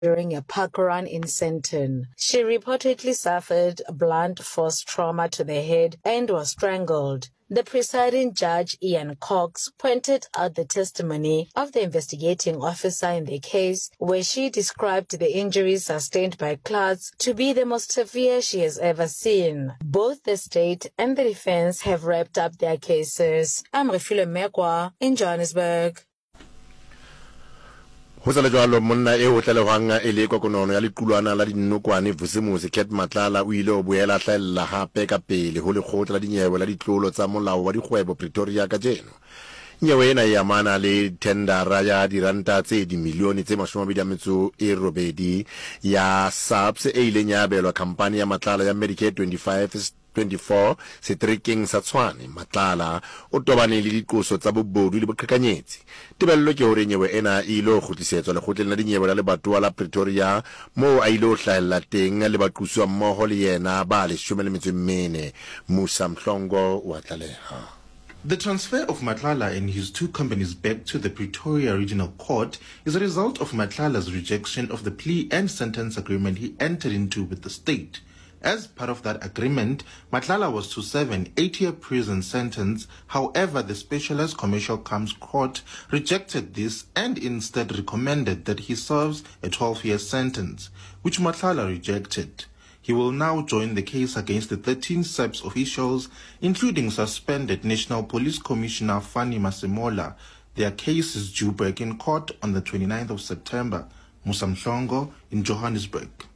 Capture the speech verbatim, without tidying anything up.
during a park run in Sandton. She reportedly suffered blunt force trauma to the head and was strangled. The presiding judge, Ian Cox, pointed out the testimony of the investigating officer in the case, where she described the injuries sustained by Clartz to be the most severe she has ever seen. Both the state and the defense have wrapped up their cases. I'm Refilwe Mekwa in Johannesburg. Ho sa le jwalo monna e ho tlalehwang e le kokonono ya lequlwana la dinokwane Vusimuzi Kate Matlala o ile o boela hlaella hape ka pele ho lekgotla la dinyewe la ditlolo tsa molao wa dikgwebo Pretoria ka jeno. Nyewe ena e amana le tendara ya diranta tse dimilione tse mashome a mabedi a metso e robedi ya SAPS e ileng ya abelwa khampani ya Matlala ya Medicare twenty-five twenty-four seterekeng sa Tshwane. Matlala o tobane le diqoso tsa bobodu le boqhekanyetsi. Tebello ke hore nyewe ena e ile ho kgutlisetswa lekgotleng la dinyewe la lebatowa la Pretoria moo a ile ho hlahella teng le baquswa mmoho le yena ba leshome le metso e mene. Musa Mhlongo wa tlaleha. The transfer of Matlala and his two companies back to the Pretoria Regional Court is a result of Matlala's rejection of the plea and sentence agreement he entered into with the state. As part of that agreement, Matlala was to serve an eight-year prison sentence. However, the Specialized Commercial Crimes Court rejected this and instead recommended that he serves a twelve-year sentence, which Matlala rejected. He will now join the case against the thirteen SAPS officials, including suspended National Police Commissioner Fanny Masemola. Their case is due back in court on the twenty-ninth of September. Musa Mhlongo in Johannesburg.